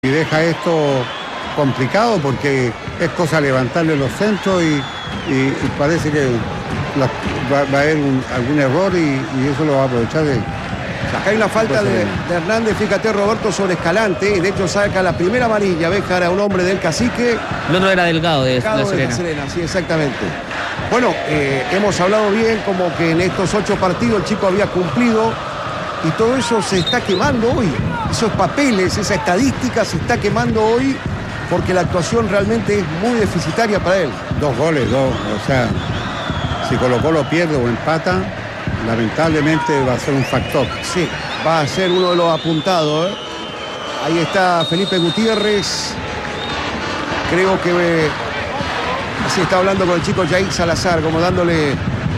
Y deja esto complicado porque es cosa levantarle los centros y parece que va a haber algún error y eso lo va a aprovechar de... Acá hay una falta de Hernández, fíjate, Roberto, sobre Escalante, y de hecho saca la primera amarilla, Béjar, a un hombre del Cacique. El otro era Delgado de La Serena. De La Serena, sí, exactamente. Bueno, hemos hablado bien como que en estos 8 partidos el chico había cumplido y todo eso se está quemando hoy. Esos papeles, esa estadística se está quemando hoy porque la actuación realmente es muy deficitaria para él. 2 goles, o sea, si Colo-Colo pierde o empata, lamentablemente va a ser un factor. Sí, va a ser uno de los apuntados, ¿eh? Ahí está Felipe Gutiérrez. Creo que así está hablando con el chico Jair Salazar, como dándole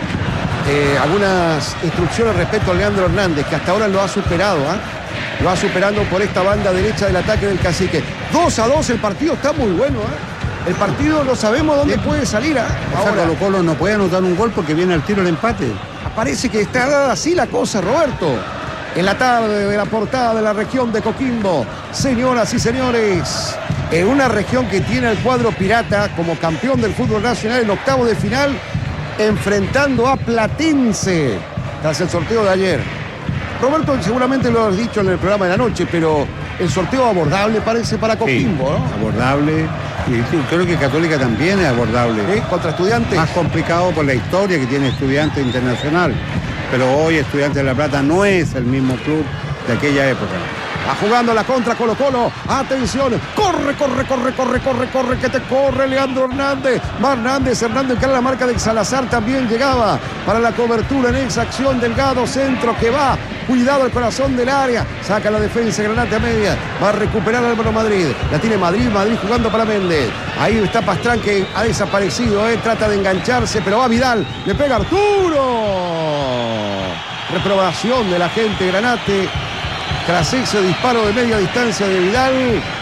algunas instrucciones respecto a Leandro Hernández, que hasta ahora lo ha superado, ¿eh? Lo va superando por esta banda derecha del ataque del Cacique. 2-2, el partido está muy bueno, ¿eh? El partido no sabemos dónde puede salir, ¿eh? Ahora Colo-Colo no puede anotar un gol porque viene al tiro el empate. Parece que está dada así la cosa, Roberto. En la tarde de la portada de la región de Coquimbo, señoras y señores, en una región que tiene al cuadro pirata como campeón del fútbol nacional en octavo de final, enfrentando a Platense tras el sorteo de ayer. Roberto, seguramente lo has dicho en el programa de la noche, pero el sorteo abordable parece para Coquimbo, sí, ¿no? Abordable. Y creo que Católica también es abordable. ¿Sí? Contra Estudiantes. Más complicado por la historia que tiene Estudiantes Internacional. Pero hoy Estudiantes de La Plata no es el mismo club de aquella época. Va jugando la contra Colo-Colo. Atención. Corre, que te corre Leandro Hernández. Hernández que era la marca de Salazar, también llegaba para la cobertura en esa acción. Delgado, centro que va. Cuidado el corazón del área. Saca la defensa, Granate a media. Va a recuperar Álvaro Madrid. La tiene Madrid jugando para Méndez. Ahí está Pastrán que ha desaparecido. Trata de engancharse, pero va Vidal. Le pega Arturo. Reprobación de la gente Granate. Tras ese disparo de media distancia de Vidal.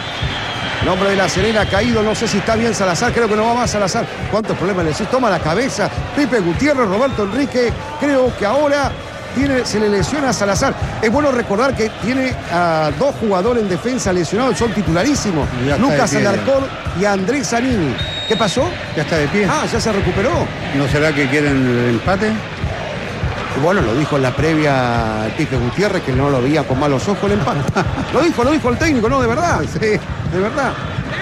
El hombre de La Serena ha caído. No sé si está bien Salazar. Creo que no va más Salazar. ¿Cuántos problemas le toma la cabeza? Pepe Gutiérrez, Roberto Enrique. Creo que ahora se le lesiona a Salazar. Es bueno recordar que tiene a 2 jugadores en defensa lesionados. Son titularísimos. Lucas Alarcón y Andrés Zanini. ¿Qué pasó? Ya está de pie. Ya se recuperó. ¿No será que quieren el empate? Bueno, lo dijo en la previa el Pipe Gutiérrez, que no lo veía con malos ojos el empate. Lo dijo el técnico, no, de verdad. Sí, de verdad.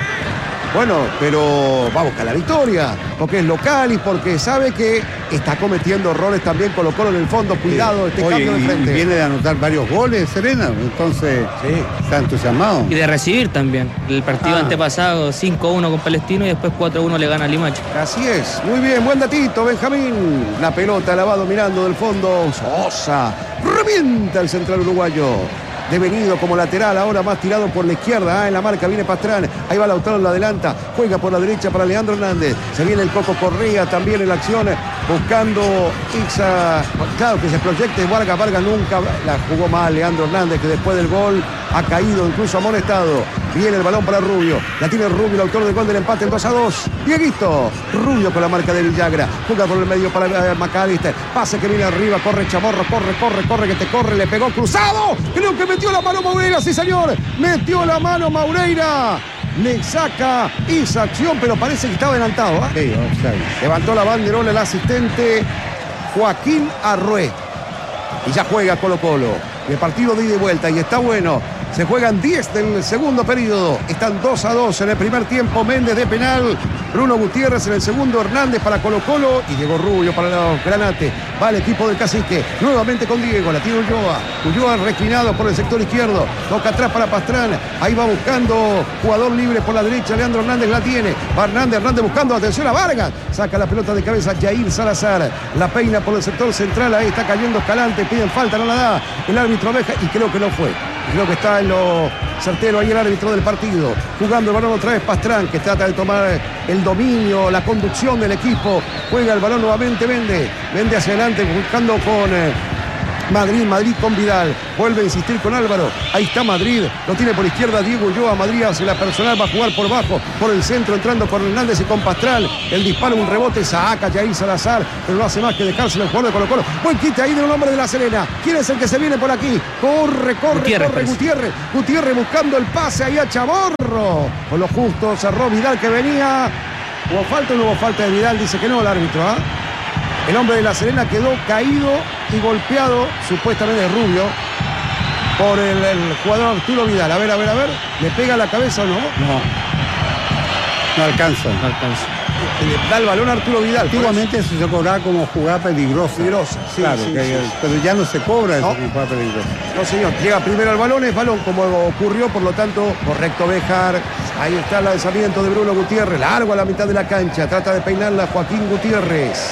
Bueno, pero va a buscar la victoria, porque es local y porque sabe que está cometiendo errores también Colo-Colo en el fondo. Cuidado, sí. Cambio de frente. Y viene de anotar varios goles, Serena, entonces sí, está entusiasmado. Y de recibir también. El partido antepasado 5-1 con Palestino y después 4-1 le gana a Limache. Así es, muy bien, buen datito, Benjamín. La pelota la va dominando del fondo Sosa. Revienta el central uruguayo. Devenido como lateral, ahora más tirado por la izquierda. En la marca viene Pastrán. Ahí va Lautaro, lo adelanta. Juega por la derecha para Leandro Hernández. Se viene el Coco Correa también en la acción. Buscando Ixa. Claro que se proyecte Vargas nunca la jugó mal Leandro Hernández, que después del gol ha caído, incluso amonestado. Viene el balón para Rubio. La tiene Rubio, el autor del gol del empate en 2-2. Dieguito. Rubio con la marca de Villagra. Juega por el medio para McAllister. Pase que viene arriba. Corre Chamorro. Corre, que te corre. Le pegó cruzado. Creo que metió la mano Maureira. Sí, señor. Metió la mano Maureira. Le saca esa acción, pero parece que estaba adelantado. Sí, levantó la banderola el asistente Joaquín Arrué. Y ya juega Colo-Colo. El partido de ida y vuelta. Y está bueno. Se juegan 10 del segundo periodo. Están 2-2 en el primer tiempo. Méndez de penal. Bruno Gutiérrez en el segundo. Hernández para Colo-Colo. Y Diego Rubio para los Granate. Va el equipo del Cacique. Nuevamente con Diego. La tiene Ulloa. Ulloa reclinado por el sector izquierdo. Toca atrás para Pastrán. Ahí va buscando jugador libre por la derecha. Leandro Hernández la tiene. Va Hernández buscando. Atención a Vargas. Saca la pelota de cabeza Jair Salazar. La peina por el sector central. Ahí está cayendo Escalante. Piden falta. No la da. El árbitro deja. Y creo que no fue. Creo que está en lo certero ahí el árbitro del partido. Jugando el balón otra vez Pastrán, que trata de tomar el dominio, la conducción del equipo. Juega el balón nuevamente Méndez. Méndez hacia adelante buscando con Madrid con Vidal. Vuelve a insistir con Álvaro. Ahí está Madrid. Lo tiene por izquierda Diego Ulloa. Madrid hace la personal. Va a jugar por bajo. Por el centro entrando con Hernández y con Pastral. El disparo, un rebote. Saca Jair Salazar. Pero no hace más que dejárselo el jugador de Colo-Colo. Buen quite ahí de un hombre de La Serena. ¿Quién es el que se viene por aquí? Corre Gutiérrez. Gutiérrez buscando el pase ahí a Chamorro. Con lo justo cerró Vidal que venía. ¿Hubo falta o no hubo falta de Vidal? Dice que no el árbitro. El hombre de La Serena quedó caído y golpeado, supuestamente Rubio, por el jugador Arturo Vidal. A ver. ¿Le pega la cabeza o no? No alcanza. Da el balón a Arturo Vidal. Antiguamente eso se cobraba como jugada peligrosa. Sí, claro, sí. Pero ya no se cobra eso como jugada peligrosa. No, señor. Llega primero al balón, es balón como ocurrió, por lo tanto, correcto Béjar. Ahí está el lanzamiento de Bruno Gutiérrez. Largo a la mitad de la cancha. Trata de peinarla Joaquín Gutiérrez.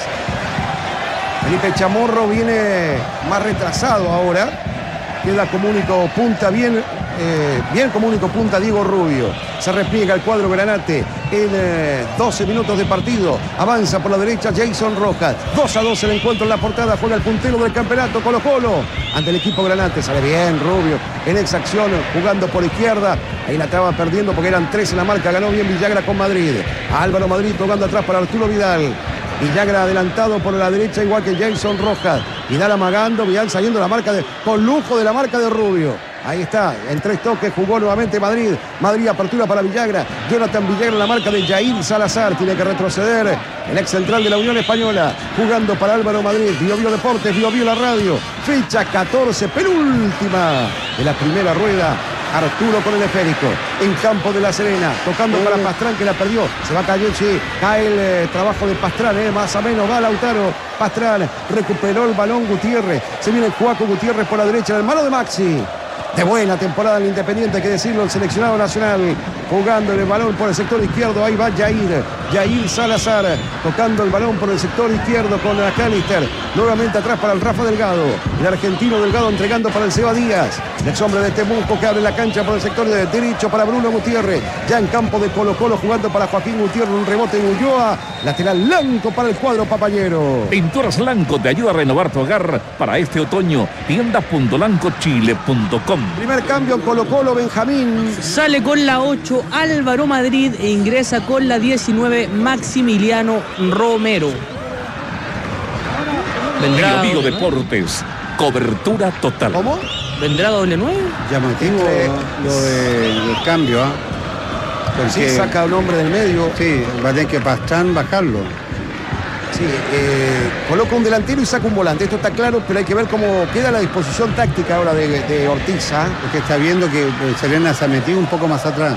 Felipe Chamorro viene más retrasado ahora. Queda como único punta, bien como único punta Diego Rubio. Se repliega el cuadro Granate en 12 minutos de partido. Avanza por la derecha Jason Rojas. 2-2 el encuentro en la portada. Juega el puntero del campeonato Colo-Colo ante el equipo Granate. Sale bien Rubio en esa acción jugando por izquierda. Ahí la estaba perdiendo porque eran 3 en la marca. Ganó bien Villagra con Madrid. Álvaro Madrid tocando atrás para Arturo Vidal. Villagra adelantado por la derecha igual que Jason Rojas. Vidal amagando, Vidal saliendo con lujo de la marca de Rubio. Ahí está, en 3 toques jugó nuevamente Madrid. Madrid apertura para Villagra. Jonathan Villagra en la marca de Jair Salazar. Tiene que retroceder el ex central de la Unión Española. Jugando para Álvaro Madrid. Bio Deportes, Bio la radio. Fecha 14, penúltima de la primera rueda. Arturo con el esférico en campo de La Serena, tocando para Pastrán que la perdió, se va a caer, sí, cae el trabajo de Pastrán, más o menos va Lautaro. Pastrán recuperó el balón Gutiérrez, se viene Cuaco Gutiérrez por la derecha, el hermano de Maxi. De buena temporada el Independiente, hay que decirlo, el seleccionado nacional, jugando el balón por el sector izquierdo, ahí va Jair Salazar, tocando el balón por el sector izquierdo con Calister, nuevamente atrás para el Rafa Delgado, el argentino Delgado entregando para el Seba Díaz, el ex hombre de Temuco que abre la cancha por el sector derecho para Bruno Gutiérrez, ya en campo de Colo-Colo jugando para Joaquín Gutiérrez, un rebote de Ulloa, lateral blanco para el cuadro papañero. Pinturas Blanco te ayuda a renovar tu hogar para este otoño, tienda.blancochile.com. Primer cambio en Colo-Colo, Benjamín. Sale con la 8 Álvaro Madrid e ingresa con la 19 Maximiliano Romero. Vendrá Bio Deportes, cobertura total. ¿Cómo? ¿Vendrá doble 9? Llamativo lo del cambio, Porque sí, saca un hombre del medio. Sí, va a tener que Pastrán bajarlo. Sí, coloca un delantero y saca un volante. Esto está claro, pero hay que ver cómo queda la disposición táctica ahora de Ortiz. Porque está viendo que Serena se ha metido un poco más atrás.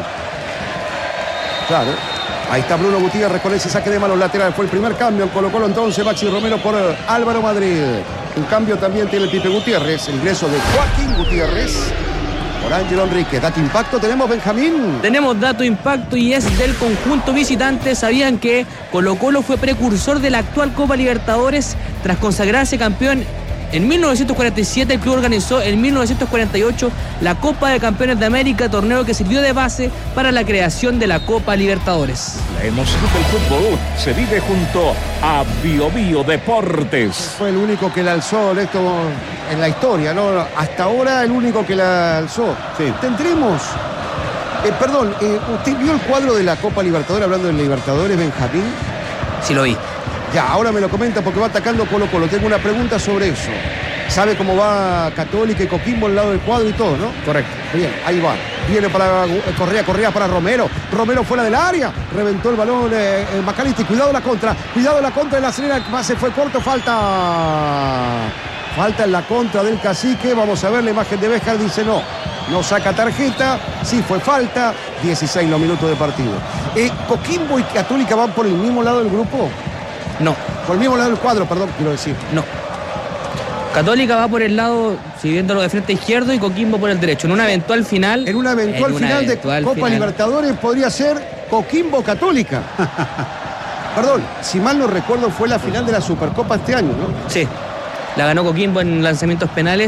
Claro. Ahí está Bruno Gutiérrez con ese saque de manos lateral. Fue el primer cambio en Colo-Colo entonces. Maxi Romero por Álvaro Madrid. Un cambio también tiene el Pipe Gutiérrez. El ingreso de Joaquín Gutiérrez por Ángelo Enríquez. Dato impacto tenemos, Benjamín. Tenemos dato impacto y es del conjunto visitante. ¿Sabían que Colo-Colo fue precursor de la actual Copa Libertadores? Tras consagrarse campeón en 1947, el club organizó en 1948 la Copa de Campeones de América, torneo que sirvió de base para la creación de la Copa Libertadores. La emoción del fútbol se vive junto a Bio Deportes. Fue el único que la alzó esto en la historia, ¿no? Hasta ahora el único que la alzó. Sí. Tendremos... perdón, ¿usted vio el cuadro de la Copa Libertadores, hablando de Libertadores, Benjamín? Sí, lo vi. Ya, ahora me lo comenta porque va atacando Colo-Colo. Tengo una pregunta sobre eso. ¿Sabe cómo va Católica y Coquimbo al lado del cuadro y todo, no? Correcto. Bien, ahí va. Viene para Correa para Romero. Romero fuera del área. Reventó el balón Macalisti. Cuidado la contra de La Serena. Se fue corto. Falta en la contra del Cacique. Vamos a ver la imagen de Béjar. Dice no. No saca tarjeta. Sí fue falta. 16 los minutos de partido. ¿Coquimbo y Católica van por el mismo lado del grupo? No. Por el mismo lado del cuadro, perdón, quiero decir. No. Católica va por el lado, si viéndolo de frente izquierdo, y Coquimbo por el derecho. En una eventual final. En una eventual final de Copa Libertadores podría ser Coquimbo Católica. Perdón, si mal no recuerdo, fue la final de la Supercopa este año, ¿no? Sí. La ganó Coquimbo en lanzamientos penales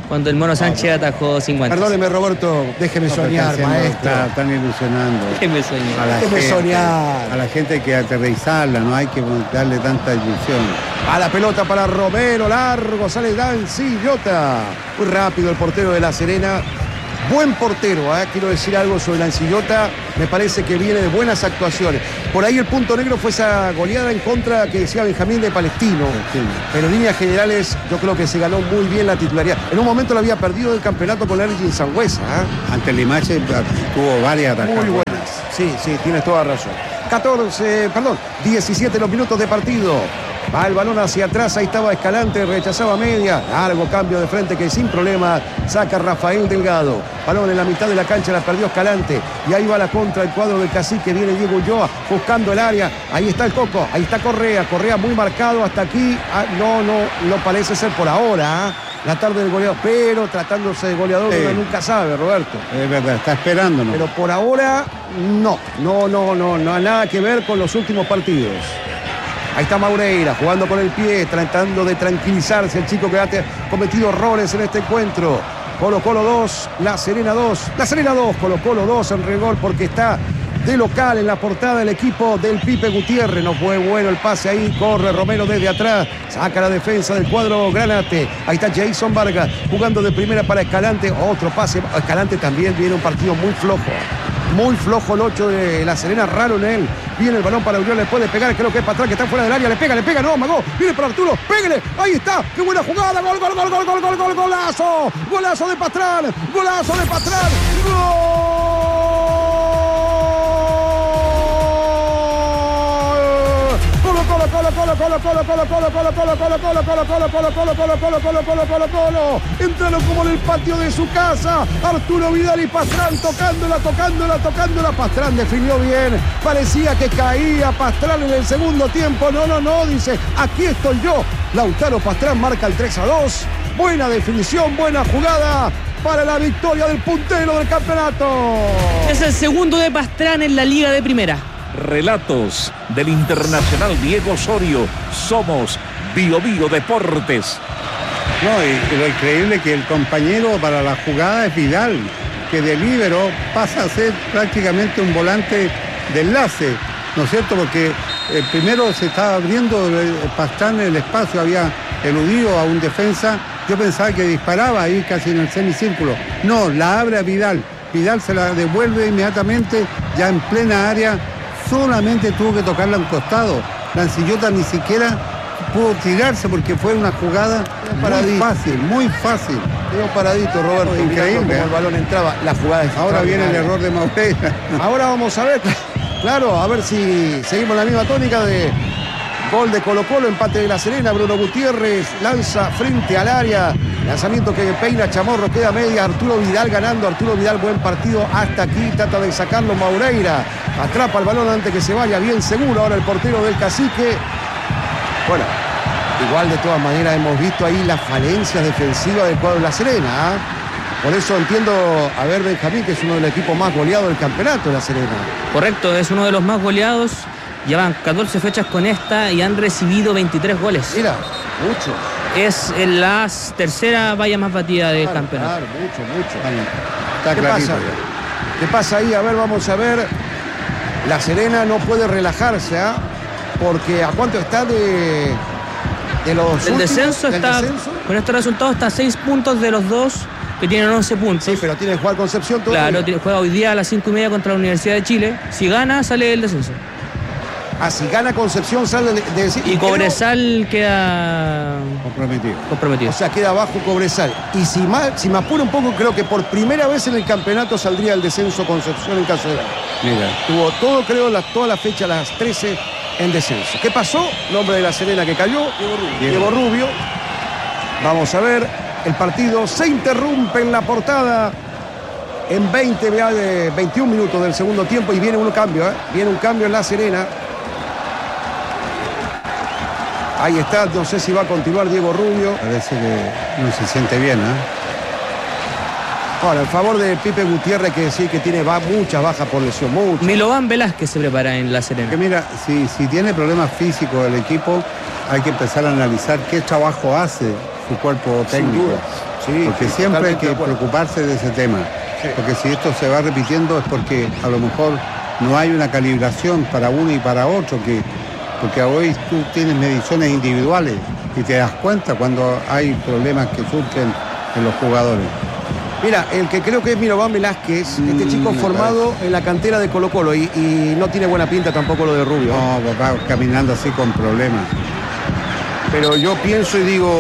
cuando el Mono Sánchez atajó 50. Perdóneme, Roberto, déjeme soñar, maestro. Están ilusionando. Déjeme soñar. Déjeme soñar. A la gente hay que aterrizarla, no hay que darle tanta ilusión. A la pelota para Romero, largo, sale Lancillota. Muy rápido el portero de La Serena. Buen portero, quiero decir algo sobre Lancillota. Me parece que viene de buenas actuaciones. Por ahí el punto negro fue esa goleada en contra que decía Benjamín de Palestino. Pero en líneas generales yo creo que se ganó muy bien la titularidad. En un momento lo había perdido el campeonato con Ergin Sangüesa. Ante el Limache tuvo varias atajadas. Muy buenas. Sí, tienes toda razón. 17 los minutos de partido. Va el balón hacia atrás, ahí estaba Escalante, rechazaba media. Largo cambio de frente que sin problema saca Rafael Delgado. Balón en la mitad de la cancha, la perdió Escalante. Y ahí va la contra, el cuadro del Cacique. Viene Diego Ulloa buscando el área. Ahí está el Coco, ahí está Correa. Correa muy marcado hasta aquí. No parece ser por ahora. La tarde del goleador, pero tratándose de goleador uno nunca sabe, Roberto. Es verdad, está esperándonos. Pero por ahora no, nada que ver con los últimos partidos. Ahí está Maureira jugando con el pie, tratando de tranquilizarse el chico que ha cometido errores en este encuentro. Colo-Colo 2, La Serena 2. La Serena 2, Colo-Colo 2 en rigor porque está de local en la portada el equipo del Pipe Gutiérrez. No fue bueno el pase ahí, corre Romero desde atrás, saca la defensa del cuadro Granate. Ahí está Jason Vargas jugando de primera para Escalante, otro pase. Escalante también viene un partido muy flojo. Muy flojo el 8 de La Serena, raro en él. Viene el balón para Uriol, le puede pegar, creo que es para atrás, que está fuera del área, le pega, no, amagó. Viene para Arturo, pégale, ahí está, qué buena jugada, golazo, golazo de Pastrán, ¡Gol! Entraron como en el patio de su casa. Arturo Vidal y Pastrán tocándola. Pastrán definió bien. Parecía que caía Pastrán en el segundo tiempo. No, dice, aquí estoy yo. Lautaro Pastrán marca el 3-2. Buena definición, buena jugada para la victoria del puntero del campeonato. Es el segundo de Pastrán en la Liga de Primera. Relatos del internacional Diego Osorio. Somos BioBio Deportes. No, y lo increíble que el compañero para la jugada es Vidal, que de líbero pasa a ser prácticamente un volante de enlace, ¿no es cierto? Porque primero se estaba abriendo Pastrán el espacio, había eludido a un defensa. Yo pensaba que disparaba ahí casi en el semicírculo. No, la abre a Vidal. Vidal se la devuelve inmediatamente, ya en plena área. Solamente tuvo que tocarla a un costado. Lancillota ni siquiera pudo tirarse porque fue una jugada muy fácil. Quedó paradito, Roberto. Increíble. Como el balón entraba, la jugada es ahora viene el error de Maureira. Ahora vamos a ver, claro, a ver si seguimos la misma tónica de gol de Colo-Colo, empate de La Serena. Bruno Gutiérrez lanza frente al área. Lanzamiento que peina Chamorro, queda media. Arturo Vidal ganando. Arturo Vidal, buen partido hasta aquí. Trata de sacarlo Maureira. Atrapa el balón antes que se vaya bien seguro. Ahora el portero del Cacique. Bueno, igual de todas maneras hemos visto ahí las falencias defensivas del cuadro de La Serena. Por eso entiendo a ver Benjamín, que es uno de los equipos más goleados del campeonato de La Serena. Correcto, es uno de los más goleados. Llevan 14 fechas con esta y han recibido 23 goles. Mira, mucho. Es la tercera valla más batida del campeonato. Claro, mucho. Está ¿Qué clarito. pasa? ¿Qué pasa ahí? A ver, vamos a ver. La Serena no puede relajarse, porque ¿a cuánto está de los últimos? El descenso está, con estos resultados está a 6 puntos de los dos que tienen 11 puntos. Sí, pero tiene que jugar Concepción todavía. Claro, juega hoy día a las 5:30 contra la Universidad de Chile. Si gana, sale del descenso. Si gana Concepción, sale de y Cobresal queda comprometido. O sea, queda abajo Cobresal. Y si me apuro un poco, creo que por primera vez en el campeonato saldría el descenso Concepción en caso de ganar. Mira. Tuvo todo, creo, toda la fecha, las 13 en descenso. ¿Qué pasó? Nombre de La Serena que cayó. Diego Rubio. Vamos a ver. El partido se interrumpe en la portada en 21 minutos del segundo tiempo y viene un cambio. Viene un cambio en La Serena. Ahí está, no sé si va a continuar Diego Rubio. Parece que no se siente bien, Ahora, en favor de Pipe Gutiérrez, que decir que tiene muchas bajas por lesión, muchas. Milovan Velázquez se prepara en La Serena. Que mira, si tiene problemas físicos el equipo, hay que empezar a analizar qué trabajo hace su cuerpo técnico. Sí, porque siempre hay totalmente que de acuerdo. preocuparse de ese tema. Sí. Porque si esto se va repitiendo es porque a lo mejor no hay una calibración para uno y para otro, porque hoy tú tienes mediciones individuales y te das cuenta cuando hay problemas que surgen en los jugadores. Mira, el que creo que es Mirovan Velázquez, este chico me formado en la cantera de Colo-Colo y no tiene buena pinta tampoco lo de Rubio. No, papá, caminando así con problemas. Pero yo pienso y digo,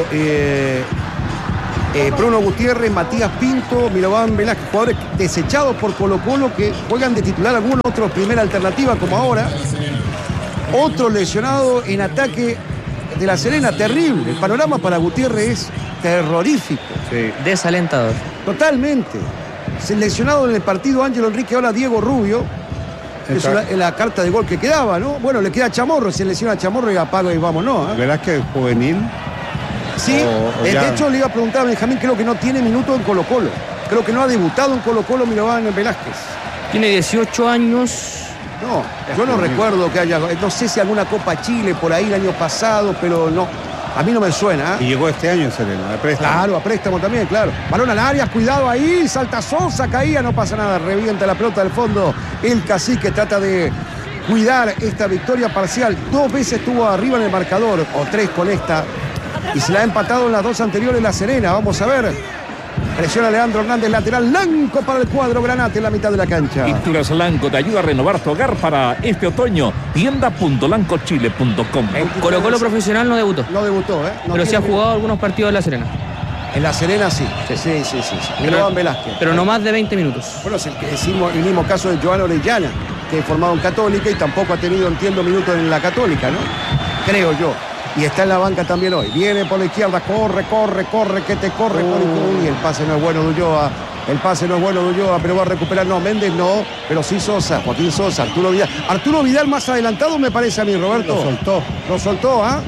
Bruno Gutiérrez, Matías Pinto, Mirovan Velázquez, jugadores desechados por Colo-Colo que juegan de titular algunos otros primera alternativa como ahora. Otro lesionado en ataque de La Serena, terrible. El panorama para Gutiérrez es terrorífico. Sí. Desalentador. Totalmente. Lesionado en el partido Ángelo Enrique, ahora Diego Rubio. Es la carta de gol que quedaba, ¿no? Bueno, le queda a Chamorro, se lesiona a Chamorro y apaga y vámonos, ¿eh? ¿Verás que es juvenil? Sí, O de ya- hecho le iba a preguntar a Benjamín, creo que no tiene minuto en Colo-Colo. Creo que no ha debutado en Colo-Colo Mirovan Velázquez. Tiene 18 años. No, yo no recuerdo que haya, no sé si alguna Copa Chile por ahí el año pasado, pero no, a mí no me suena, ¿eh? Y llegó este año, Serena, de préstamo. Claro, a préstamo también, claro. Balón al área, cuidado ahí, salta Sosa, caía, no pasa nada, revienta la pelota del fondo. El Cacique trata de cuidar esta victoria parcial. 2 veces estuvo arriba en el marcador, o 3 con esta, y se la ha empatado en las 2 anteriores La Serena. Vamos a ver. Presiona Leandro Hernández, lateral blanco para el cuadro Granate en la mitad de la cancha. Pinturas Lanco te ayuda a renovar tu hogar para este otoño. Tienda.lancochile.com. Colo-Colo profesional no debutó. No debutó, ¿eh? No Pero sí ha tiene- jugado algunos partidos de La Serena. En La Serena sí. Sí. Mirovan Velázquez. Pero no más de 20 minutos. Bueno, es el mismo caso de Joan Orellana, que es formado en Católica y tampoco ha tenido, entiendo, minutos en la Católica, ¿no? Creo yo. Y está en la banca también hoy. Viene por la izquierda, corre, que te corre. Y el pase no es bueno de Ulloa. Pero va a recuperar, no, Méndez no, pero sí Sosa, Joaquín Sosa, Arturo Vidal. Arturo Vidal más adelantado me parece a mí, Roberto. Lo soltó, ¿ah?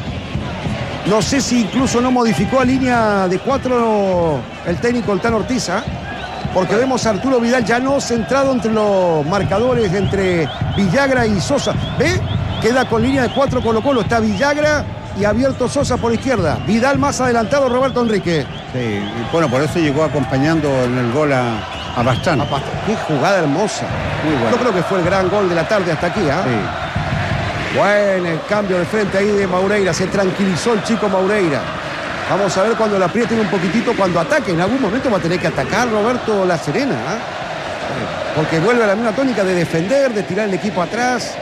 No sé si incluso no modificó a línea de 4 el técnico el Tano Ortiz, ¿ah? Porque vemos a Arturo Vidal ya no centrado entre los marcadores, entre Villagra y Sosa. ¿Ve? Queda con línea de 4 Colo-Colo. Está Villagra y abierto Sosa por izquierda. Vidal más adelantado, Roberto Enrique. Sí, y bueno, por eso llegó acompañando en el gol a Bastán. Qué jugada hermosa. Muy buena. Yo creo que fue el gran gol de la tarde hasta aquí, ¿ah? Sí. Bueno, el cambio de frente ahí de Maureira. Se tranquilizó el chico Maureira. Vamos a ver cuando la aprieten un poquitito, cuando ataque. En algún momento va a tener que atacar Roberto La Serena, ¿ah? Porque vuelve a la misma tónica de defender, de tirar el equipo atrás.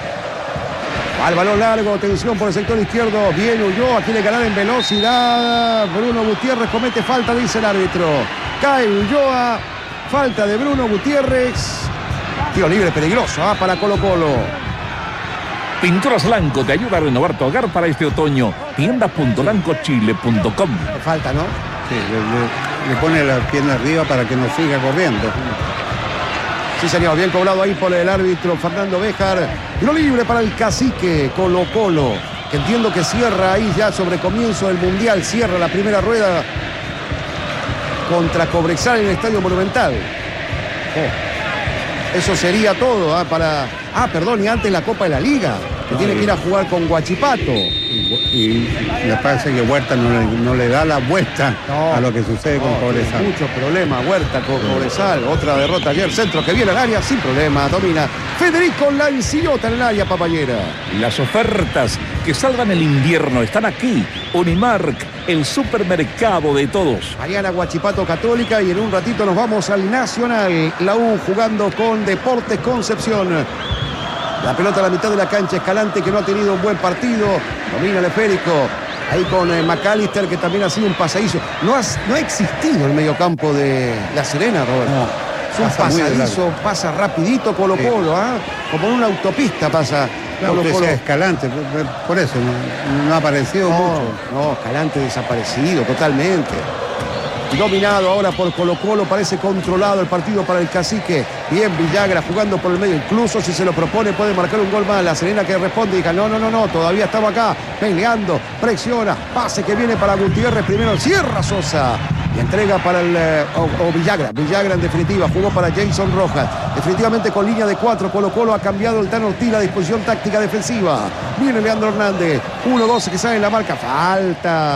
Al balón largo, tensión por el sector izquierdo. Bien Ulloa, quiere ganar en velocidad. Bruno Gutiérrez comete falta, dice el árbitro. Cae Ulloa, falta de Bruno Gutiérrez. Tiro libre peligroso, para Colo-Colo. Pinturas Lanco te ayuda a renovar tu hogar para este otoño. Tienda.lancochile.com. Falta, ¿no? Sí, le pone la pierna arriba para que no siga corriendo. Sí, señor, bien cobrado ahí por el árbitro Fernando Béjar. Tiro libre para el Cacique, Colo-Colo, que entiendo que cierra ahí ya sobre comienzo del Mundial, cierra la primera rueda contra Cobresal en el Estadio Monumental. Eso sería todo para... perdón, y antes la Copa de la Liga, que tiene que ir a jugar con Huachipato. Y me parece que Huerta no le da la vuelta a lo que sucede con Cobresal. Muchos problemas, Huerta con Cobresal, otra derrota ayer, centro que viene al área sin problema, domina Federico Lancillota en el área papayera. Las ofertas que salvan el invierno están aquí. Unimark, el supermercado de todos. Mañana Huachipato Católica y en un ratito nos vamos al Nacional. La U jugando con Deportes Concepción. La pelota a la mitad de la cancha, Escalante que no ha tenido un buen partido. Domina el esférico. Ahí con McAllister que también ha sido un pasadizo. No ha existido el mediocampo de La Serena, Roberto. No, es un pasa muy de pasadizo, largo. pasa rapidito Colo-Colo, como en una autopista pasa Claro, usted Colo-Colo. decía Escalante, por eso no ha aparecido mucho. No, Escalante desaparecido totalmente. Dominado ahora por Colo-Colo, parece controlado el partido para el Cacique. Bien Villagra jugando por el medio, incluso si se lo propone puede marcar un gol más. La Serena que responde y dice no, todavía estamos acá, peleando, presiona, pase que viene para Gutiérrez, primero cierra Sosa y entrega para el Villagra en definitiva, jugó para Jason Rojas, definitivamente con línea de 4, Colo-Colo ha cambiado el Tano Ortiz la disposición táctica defensiva. Viene Leandro Hernández, 1-2 que sale en la marca, falta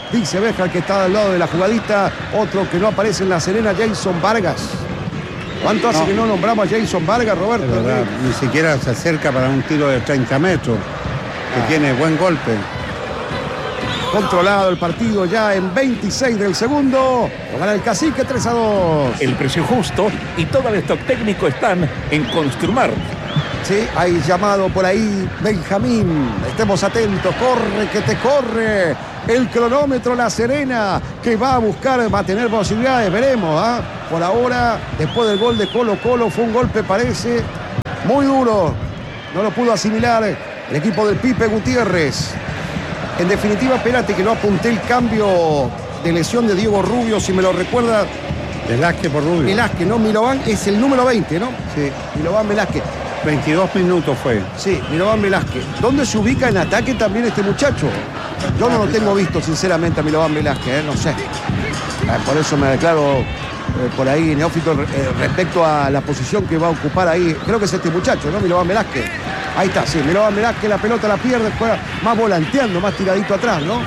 Dice Béjar que está al lado de la jugadita. Otro que no aparece en La Serena, Jason Vargas. ¿Cuánto hace que no nombramos a Jason Vargas, Roberto? Es verdad, ni siquiera se acerca para un tiro de 30 metros, que tiene buen golpe. Controlado el partido ya en 26 del segundo. Lo gana el Cacique 3-2. El precio justo y todo el stock técnico están en Construmar. Sí, hay llamado por ahí Benjamín. Estemos atentos. Corre, que te corre. El cronómetro La Serena, que va a buscar, va a tener posibilidades. Veremos, ¿ah? Por ahora, después del gol de Colo Colo, fue un golpe, parece, muy duro. No lo pudo asimilar el equipo del Pipe Gutiérrez. En definitiva, espérate que no apunté el cambio de lesión de Diego Rubio, si me lo recuerda. Velázquez por Rubio. Velázquez, ¿no? Milován es el número 20, ¿no? Sí. Milován Velázquez. 22 minutos fue. Sí, Milován Velázquez. ¿Dónde se ubica en ataque también este muchacho? Yo no lo tengo visto, sinceramente, a Milován Velázquez, no sé. Por eso me declaro por ahí neófito respecto a la posición que va a ocupar ahí. Creo que es este muchacho, ¿no? Milován Velázquez. Ahí está, sí, Milován Velázquez, la pelota la pierde, juega más volanteando, más tiradito atrás, ¿no?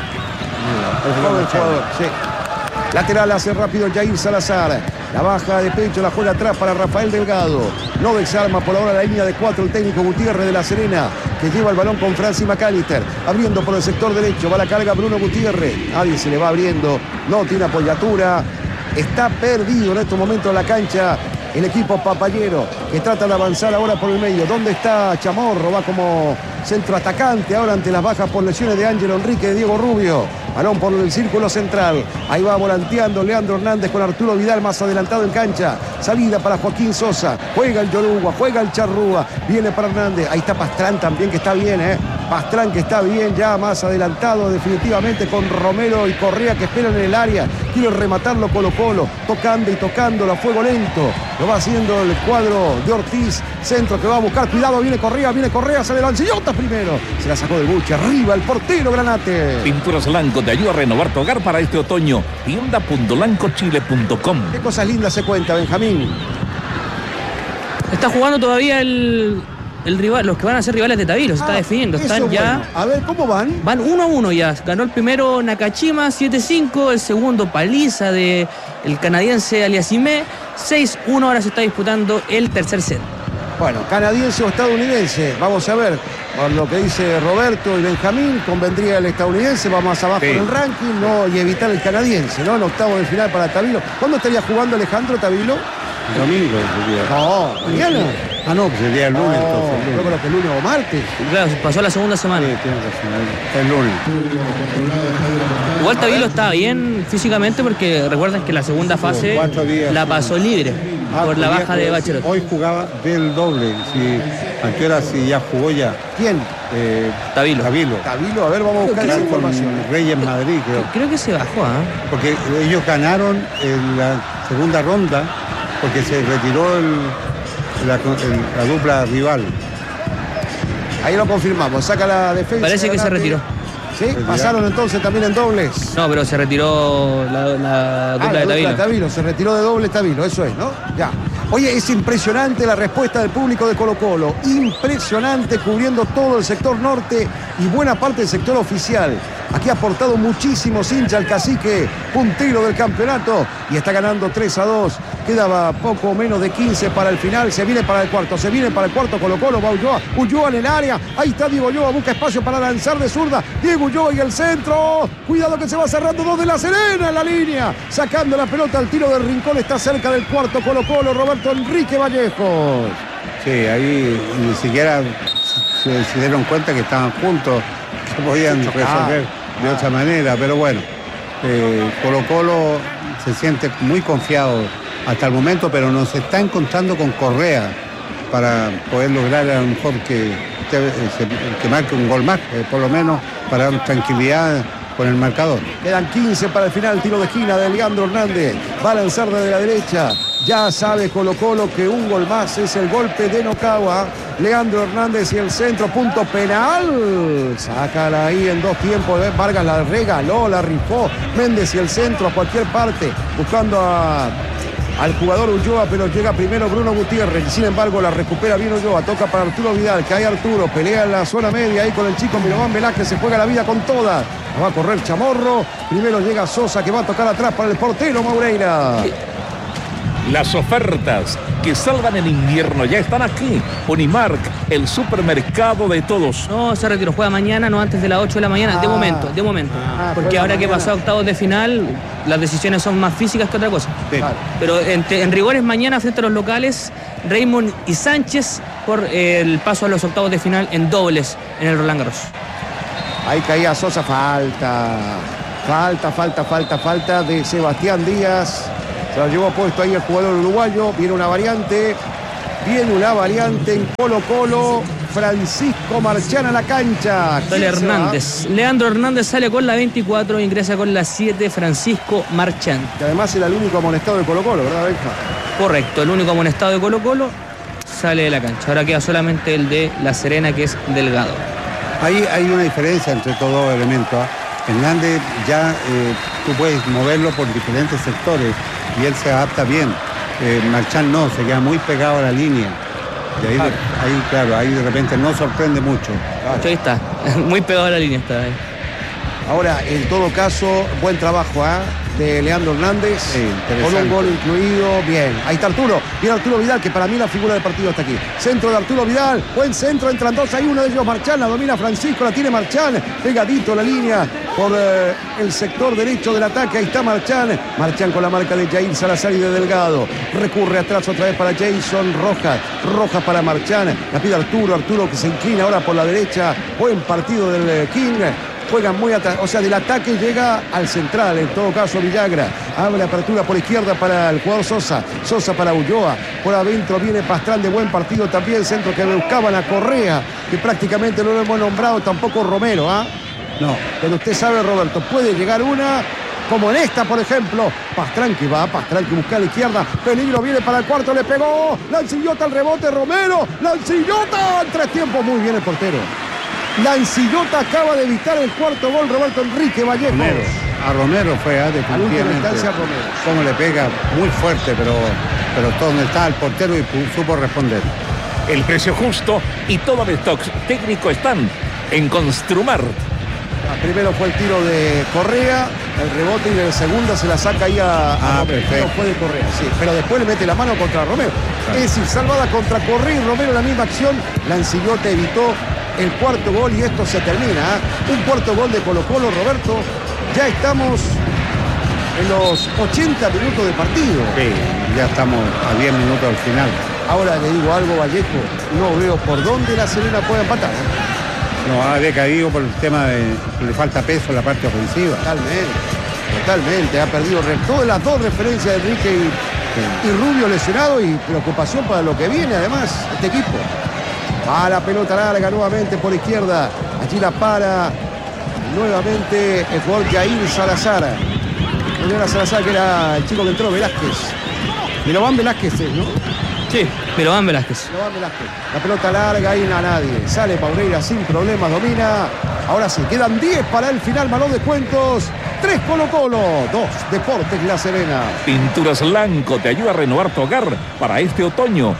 Joven jugador, sí. Lateral hace rápido Jair Salazar. La baja de pecho, la juega atrás para Rafael Delgado. No desarma por ahora la línea de 4 el técnico Gutiérrez de La Serena, que lleva el balón con Francis McAllister. Abriendo por el sector derecho, va la carga Bruno Gutiérrez. Nadie se le va abriendo, no tiene apoyatura. Está perdido en estos momentos la cancha el equipo papayero, que trata de avanzar ahora por el medio. ¿Dónde está Chamorro? Va como centro atacante ahora ante las bajas por lesiones de Ángelo Enrique, de Diego Rubio. Balón por el círculo central. Ahí va volanteando Leandro Hernández con Arturo Vidal más adelantado en cancha. Salida para Joaquín Sosa. Juega el Yoruba, juega el Charrúa. Viene para Hernández. Ahí está Pastrán también, que está bien, ¿eh? Pastrán que está bien ya más adelantado definitivamente con Romero y Correa que esperan en el área. Quiere rematarlo Colo Colo. Tocando y tocándolo a fuego lento. Lo va haciendo el cuadro de Ortiz. Centro que va a buscar. Cuidado, viene Correa, sale Lancillota primero. Se la sacó de buche. Arriba el portero Granate. Pinturas Blanco te ayuda a renovar tu hogar para este otoño. Tienda.blancochile.com. Qué cosas lindas se cuenta, Benjamín. Está jugando todavía el rival, los que van a ser rivales de Tabilo, se está definiendo. Están ya. Bueno. A ver, ¿cómo van? Van 1-1 ya. Ganó el primero Nakashima 7-5, el segundo paliza de el canadiense Aliassime 6-1. Ahora se está disputando el tercer set. Bueno, canadiense o estadounidense, vamos a ver. Por lo que dice Roberto y Benjamín, convendría el estadounidense, va más abajo en el ranking, no, y evitar el canadiense, ¿no? En octavo de final para Tabilo. ¿Cuándo estaría jugando Alejandro Tabilo? Domingo. No, mañana. Ah, no, pues sería el lunes entonces. Yo creo que el lunes o martes. Claro, pasó la segunda semana. Sí, tiene razón, el lunes. Igual Tabilo está bien físicamente porque recuerden que la segunda fase 4 días, la pasó libre por la baja de Bachelot. Hoy jugaba del doble. ¿A qué hora si ya jugó ya? ¿Quién? Tabilo. Tabilo, a ver, vamos a buscar esa información. Con Reyes Madrid, creo. Creo que se bajó, ¿ah? Porque ellos ganaron en la segunda ronda porque se retiró la dupla rival. Ahí lo confirmamos, saca la defensa. Parece que se retiró. ¿Sí? ¿Pasaron entonces también en dobles? No, pero se retiró la dupla de Tabilo. Tabilo. Se retiró de doble Tabilo, eso es, ¿no? Ya. Oye, es impresionante la respuesta del público de Colo Colo. Impresionante, cubriendo todo el sector norte y buena parte del sector oficial. Aquí ha aportado muchísimos hinchas al Cacique, puntero del campeonato, y está ganando 3-2. Quedaba poco menos de 15 para el final. Se viene para el cuarto Colo Colo. Va Ulloa en el área. Ahí está Diego Ulloa, busca espacio para lanzar de zurda. Diego Ulloa y el centro. Cuidado que se va cerrando 2 de La Serena en la línea. Sacando la pelota al tiro del rincón. Está cerca del cuarto Colo Colo, Roberto Enrique Vallejos. Sí, ahí ni siquiera se dieron cuenta que estaban juntos, que podían resolver de otra manera, pero bueno, Colo Colo se siente muy confiado hasta el momento, pero nos está encontrando con Correa para poder lograr a lo mejor que marque un gol más, por lo menos para dar tranquilidad con el marcador. Quedan 15 para el final, tiro de esquina de Leandro Hernández, va a lanzar desde la derecha. Ya sabe Colo Colo que un gol más es el golpe de Nocagua. Leandro Hernández y el centro, punto penal. Sácala ahí en 2 tiempos. Vargas la regaló, la rifó. Méndez y el centro a cualquier parte, buscando a al jugador Ulloa, pero llega primero Bruno Gutiérrez. Sin embargo, la recupera bien Ulloa. Toca para Arturo Vidal, que hay Arturo. Pelea en la zona media ahí con el chico Milovan Velázquez. Se juega la vida con toda. Va a correr Chamorro. Primero llega Sosa, que va a tocar atrás para el portero Moureira. Las ofertas que salvan el invierno ya están aquí. Unimark, el supermercado de todos. No, se retiró, juega mañana, no antes de las 8 de la mañana, de momento. Porque ahora que pasó a octavos de final, las decisiones son más físicas que otra cosa. Sí. Pero en rigor es mañana frente a los locales, Raymond y Sánchez por el paso a los octavos de final en dobles en el Roland Garros. Ahí caía Sosa, falta de Sebastián Díaz. Se lo llevó puesto ahí el jugador uruguayo. Viene una variante en Colo-Colo. Francisco Marchán a la cancha. Sale Hernández. Leandro Hernández sale con la 24, ingresa con la 7, Francisco Marchán. Que además era el único amonestado de Colo-Colo, ¿verdad, Benja? Correcto, el único amonestado de Colo-Colo sale de la cancha. Ahora queda solamente el de La Serena, que es Delgado. Ahí hay una diferencia entre estos dos elementos. Hernández ya tú puedes moverlo por diferentes sectores y él se adapta bien. Marchán no, se queda muy pegado a la línea. Y ahí de repente no sorprende mucho. Claro. Ahí está, muy pegado a la línea está ahí. Ahora, en todo caso, buen trabajo de Leandro Hernández, sí, con un gol incluido. Bien, ahí está Arturo. Viene Arturo Vidal, que para mí la figura del partido está aquí. Centro de Arturo Vidal, buen centro, entran dos ahí, uno de ellos Marchán, la domina Francisco, la tiene Marchán, pegadito la línea por el sector derecho del ataque. Ahí está Marchán con la marca de Jair Salazar y de Delgado. Recurre atrás otra vez para Jason Rojas para Marchán, la pide Arturo que se inclina ahora por la derecha. Buen partido del King. Juegan muy atrás, o sea, del ataque llega al central, en todo caso Villagra. Abre apertura por izquierda para el jugador Sosa para Ulloa. Por adentro viene Pastrán, de buen partido también, centro que buscaban a Correa, que prácticamente no lo hemos nombrado, tampoco Romero, No, pero usted sabe, Roberto, puede llegar una, como en esta, por ejemplo. Pastrán que busca a la izquierda. Peligro, viene para el cuarto, le pegó. Lancillota al rebote, Romero. Lancillota, en 3 tiempos, muy bien el portero. Lancillota acaba de evitar el cuarto gol, Roberto Enrique Vallejo. A Romero fue, definitivamente. Como le pega muy fuerte, pero donde está el portero y supo responder. El precio justo y todo el stock técnico están en Construmart. Primero fue el tiro de Correa, el rebote, y de segunda se la saca ahí a Romero. Perfecto. Fue de Correa, sí, pero después le mete la mano contra Romero. Claro. Es decir, salvada contra Correa y Romero en la misma acción. Lancillota evitó el cuarto gol y esto se termina. Un cuarto gol de Colo-Colo, Roberto. Ya estamos en los 80 minutos de partido. Sí, ya estamos a 10 minutos al final. Ahora le digo algo, Vallejo, no veo por dónde la Serena puede empatar. No, ha decaído por el tema de que le falta peso en la parte ofensiva. Totalmente. Ha perdido todas las dos referencias de Enrique y Rubio lesionado, y preocupación para lo que viene además este equipo. A la pelota larga nuevamente por izquierda. Allí la para nuevamente el jugador Jair Salazar. No era Salazar, que era el chico que entró, Velázquez. Milovan Velázquez, ¿no? Sí, Milovan Velázquez. La pelota larga, ahí a nadie. Sale Moureira sin problemas, domina. Ahora sí, quedan 10 para el final, balón de descuentos. 3 Colo-Colo, 2 Deportes La Serena. Pinturas Lanco te ayuda a renovar tu hogar para este otoño.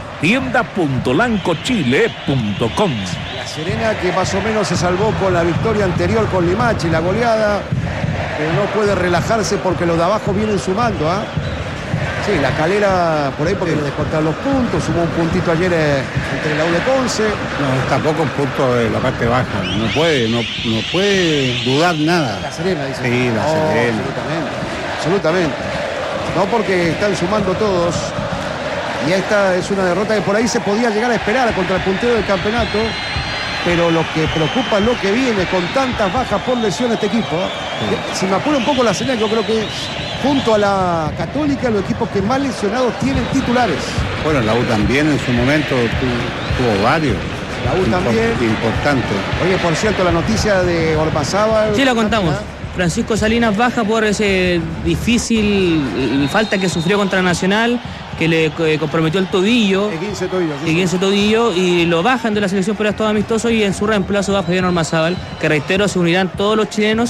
Tienda.lancochile.com. La Serena, que más o menos se salvó con la victoria anterior con Limache, la goleada, pero no puede relajarse porque los de abajo vienen sumando, Sí, la Calera por ahí porque le descontaron los puntos, sumó un puntito ayer entre la U de Conce. No, tampoco un punto de la parte baja, no puede dudar nada. La Serena, dice. Sí, la Serena. Absolutamente. No, porque están sumando todos. Y esta es una derrota que por ahí se podía llegar a esperar contra el puntero del campeonato. Pero lo que preocupa es lo que viene con tantas bajas por lesión este equipo. Sí. Si me apura un poco la Serena, yo creo que junto a la Católica, los equipos que más lesionados tienen titulares. Bueno, la U también en su momento tuvo varios. La U también. Importante. Oye, por cierto, la noticia de Ormazábal. Sí, la contamos. Francisco Salinas baja por ese difícil falta que sufrió contra Nacional, que le comprometió el tobillo. El 15 tobillo. El 15 tobillo, y lo bajan de la selección, pero es todo amistoso, y en su reemplazo va Fabián Ormazábal, que reitero, se unirán todos los chilenos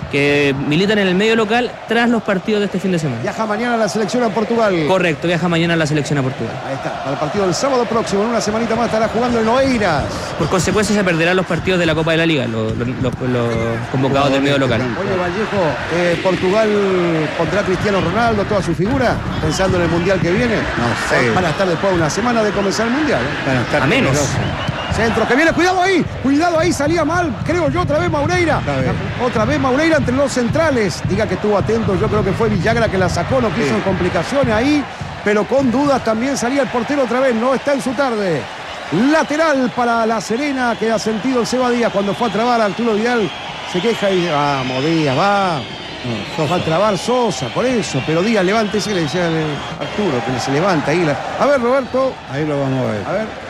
que militan en el medio local tras los partidos de este fin de semana. Viaja mañana la selección a Portugal. Correcto, viaja mañana la selección a Portugal. Ahí está, para el partido del sábado próximo, en una semanita más estará jugando en Oeiras. Por consecuencia se perderán los partidos de la Copa de la Liga, los convocados del medio local. Oye, Vallejo, Portugal pondrá a Cristiano Ronaldo, toda su figura, pensando en el Mundial que viene. No sé. Van a estar después de una semana de comenzar el Mundial. Van a estar A menos. peligrosos. Centro que viene, cuidado ahí, salía mal, creo yo, otra vez Maureira. Otra vez Maureira entre los centrales. Diga que estuvo atento, yo creo que fue Villagra que la sacó, no quiso en complicaciones ahí, pero con dudas también salía el portero otra vez, no está en su tarde. Lateral para La Serena, que ha sentido el Seba Díaz cuando fue a trabar a Arturo Vidal, se queja y vamos Díaz, va. No, va a trabar Sosa, por eso, pero Díaz, levántese, le decía a Arturo, que se levanta ahí. A ver, Roberto. Ahí lo vamos a ver. A ver.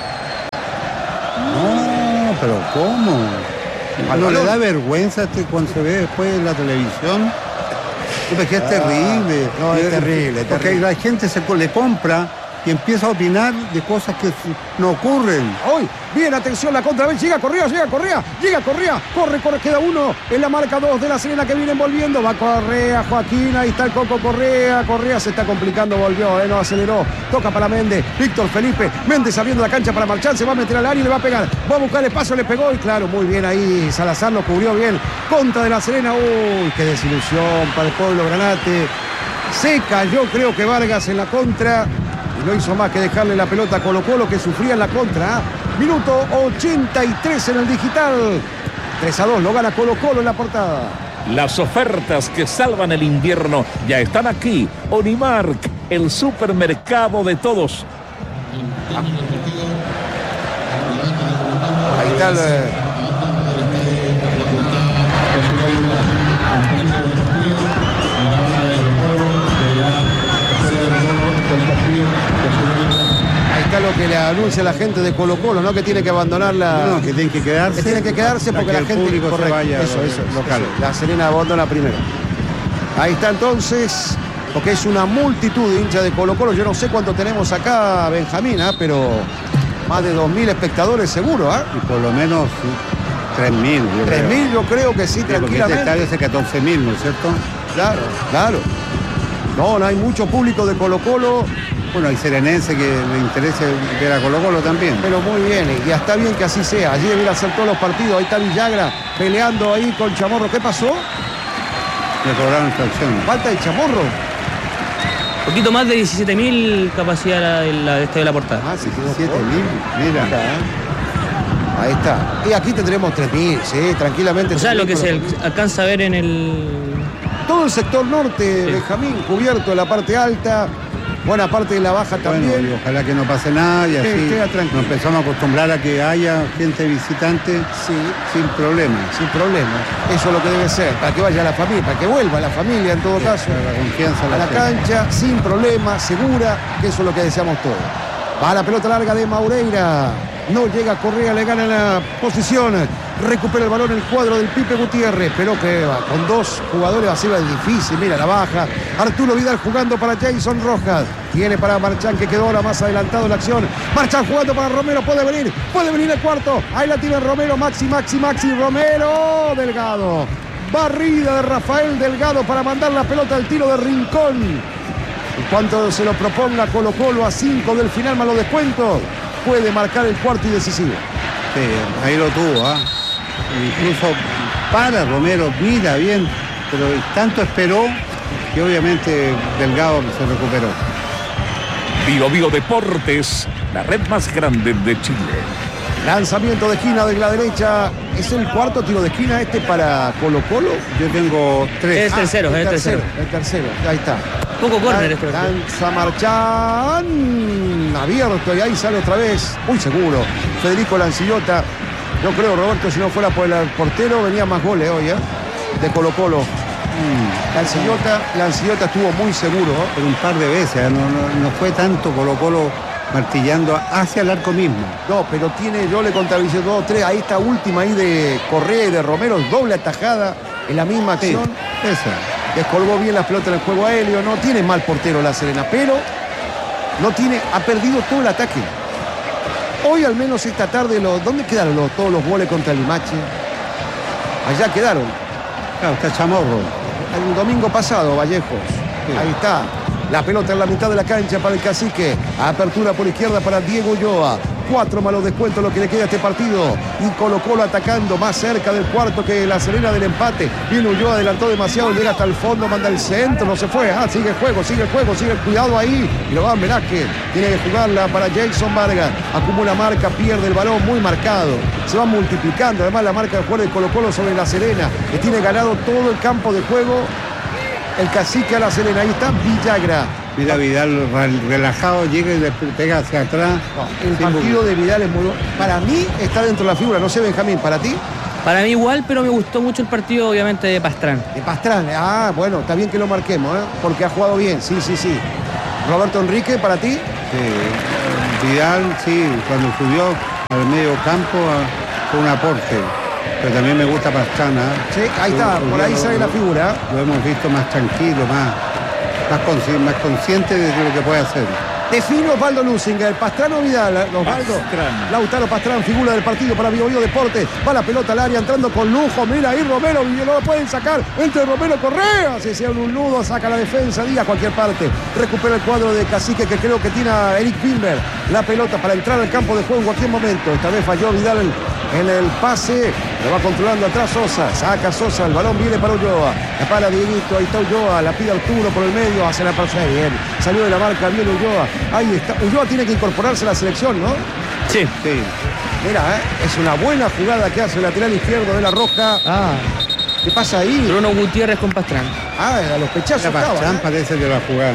No, pero ¿cómo? ¿No le da vergüenza cuando se ve después en la televisión? Es que es terrible. No, es terrible. Porque la gente le compra y empieza a opinar de cosas que no ocurren. Hoy, bien, atención, la contra vez, llega Correa, corre, queda uno en la marca 2 de La Serena que viene envolviendo, va Correa, Joaquín, ahí está el Coco Correa se está complicando, volvió, no aceleró, toca para Méndez, Víctor Felipe, Méndez abriendo la cancha para Marchán, se va a meter al área y le va a pegar, va a buscar espacio, le pegó y claro, muy bien ahí, Salazar lo cubrió bien, contra de La Serena, uy, qué desilusión para el pueblo granate, se cayó creo que Vargas en la contra, y no hizo más que dejarle la pelota a Colo-Colo que sufría en la contra. Minuto 83 en el digital. 3-2, lo gana Colo-Colo en la portada. Las ofertas que salvan el invierno ya están aquí. Onimark, el supermercado de todos. Ahí está el... Ahí está lo que le anuncia la gente de Colo-Colo, ¿no? Que tiene que abandonar la... No, que tienen que quedarse. Que tienen que quedarse porque la el gente... público correcto, se vaya eso, local. eso. La Serena abandona primero. Ahí está entonces, porque es una multitud de hinchas de Colo-Colo. Yo no sé cuánto tenemos acá, Benjamín, pero más de 2.000 espectadores seguro, ¿ah? Y por lo menos 3.000. 3.000 yo creo que sí, tranquilamente. Porque este estadio hace 14.000, ¿no es cierto? Claro. No hay mucho público de Colo-Colo. Bueno, hay serenense que le interesa ver a Colo-Colo también. Pero muy bien, y ya está bien que así sea. Allí debe ir a hacer todos los partidos. Ahí está Villagra peleando ahí con Chamorro. ¿Qué pasó? Le cobraron infracción. Falta de Chamorro. Poquito más de 17.000 capacidad de la portada. 17.000, mira. Ahí está. Y aquí tendremos 3.000, sí, tranquilamente. O sea, lo que se alcanza a ver en el... Todo el sector norte, sí. Benjamín, cubierto de la parte alta. Buena parte de la baja también. Bueno, y ojalá que no pase nada y así nos empezamos a acostumbrar a que haya gente visitante sin problemas. Sin problemas. Eso es lo que debe ser, para que vaya la familia, para que vuelva la familia en todo caso. La confianza a la cancha, sin problemas, segura, que eso es lo que deseamos todos. Va la pelota larga de Maureira. No llega Correa, le gana la posición. Recupera el balón el cuadro del Pipe Gutiérrez. Pero que va con dos jugadores va a ser difícil. Mira la baja. Arturo Vidal jugando para Jason Rojas. Tiene para Marchán que quedó ahora más adelantado en la acción. Marchán jugando para Romero. Puede venir el cuarto. Ahí la tiene Romero. Maxi. Romero. Delgado. Barrida de Rafael Delgado para mandar la pelota al tiro de Rincón. En cuanto se lo proponga Colo-Colo a 5 del final más los descuentos, puede marcar el cuarto y decisivo. Sí, ahí lo tuvo, Incluso para Romero, mira bien, pero tanto esperó que obviamente Delgado se recuperó. Bio Deportes, la red más grande de Chile. Lanzamiento de esquina de la derecha. ¿Es el cuarto tiro de esquina para Colo-Colo? Yo tengo 3. Es tercero. El tercero, ahí está. Poco córner este. Lanza Marchán. Abierto y ahí sale otra vez. Muy seguro. Federico Lancillota. Yo creo, Roberto, si no fuera por el portero, venía más goles hoy, de Colo-Colo. Lancillota estuvo muy seguro. Pero un par de veces, no fue tanto Colo-Colo martillando hacia el arco mismo. No, pero yo le contabilicé 2 o 3. Ahí está última ahí de Correa y de Romero, doble atajada en la misma acción. Sí, esa. Descolgó bien las pelotas en el juego aéreo. No tiene mal portero La Serena, pero ha perdido todo el ataque. Hoy al menos esta tarde, ¿dónde quedaron todos los goles contra el Limache? Allá quedaron. Claro, está chamorro. El domingo pasado, Vallejos. Sí. Ahí está. La pelota en la mitad de la cancha para el Cacique. Apertura por izquierda para Diego Ulloa. 4 malos descuentos lo que le queda a este partido. Y Colo-Colo atacando más cerca del cuarto que La Serena del empate. Viene Ulloa, adelantó demasiado, llega hasta el fondo, manda el centro, no se fue. Sigue el juego, sigue el cuidado ahí. Y lo va Velázquez. Tiene que jugarla para Jason Vargas. Acumula marca, pierde el balón, muy marcado. Se va multiplicando además la marca del jugador de Colo-Colo sobre La Serena, que tiene ganado todo el campo de juego. El Cacique a La Serena. Ahí está Villagra. Mira, Vidal relajado, llega y le pega hacia atrás. El partido de Vidal es muy bueno. Para mí está dentro de la figura. No sé, Benjamín, ¿para ti? Para mí igual, pero me gustó mucho el partido, obviamente, de Pastrán. De Pastrán. Bueno, está bien que lo marquemos, porque ha jugado bien. Sí. Roberto Enrique, ¿para ti? Sí. Vidal, sí, cuando subió al medio campo fue un aporte. Pero también me gusta Pastrana. Sí, ahí está, por ahí sale la figura. Lo hemos visto más tranquilo, más consciente de lo que puede hacer. Define Osvaldo Luzinga, el Pastrano Vidal. Osvaldo. Lautaro Pastrán, figura del partido para Bio Deportes. Va la pelota al área entrando con lujo. Mira ahí Romero, y no lo pueden sacar. Entre Romero Correa. Se hicieron un nudo, saca la defensa, Díaz a cualquier parte. Recupera el cuadro de Cacique que creo que tiene a Eric Bimber. La pelota para entrar al campo de juego en cualquier momento. Esta vez falló Vidal en el pase. Lo va controlando atrás Sosa. Saca Sosa, el balón viene para Ulloa. La para Dieguito, ahí está Ulloa. La pide Arturo por el medio. Hace la pausa bien. Salió de la marca, viene Ulloa. Ahí está. Ulloa tiene que incorporarse a la selección, ¿no? Sí. Mira, es una buena jugada que hace el lateral izquierdo de La Roja. ¿Qué pasa ahí? Bruno Gutiérrez con Pastrán. A los pechazos. Pastrán parece que va a jugar.